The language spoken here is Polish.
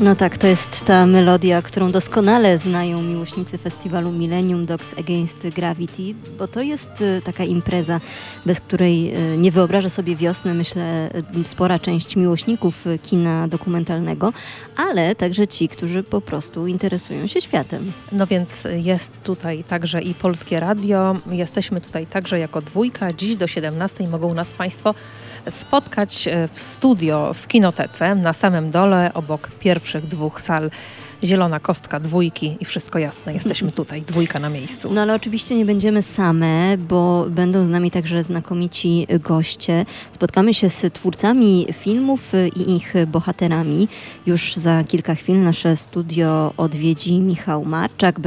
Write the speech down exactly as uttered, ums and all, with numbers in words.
No tak, to jest ta melodia, którą doskonale znają miłośnicy festiwalu Millennium Dogs Against Gravity, bo to jest taka impreza, bez której nie wyobraża sobie wiosny, myślę, spora część miłośników kina dokumentalnego, ale także ci, którzy po prostu interesują się światem. No więc jest tutaj także i Polskie Radio, jesteśmy tutaj także jako dwójka. Dziś do siedemnastej mogą nas Państwo spotkać w studio w Kinotece, na samym dole, obok pierwszych dwóch sal. Zielona kostka dwójki i wszystko jasne. Jesteśmy tutaj, dwójka na miejscu. No ale oczywiście nie będziemy same, bo będą z nami także znakomici goście. Spotkamy się z twórcami filmów i ich bohaterami. Już za kilka chwil nasze studio odwiedzi Michał Marczak.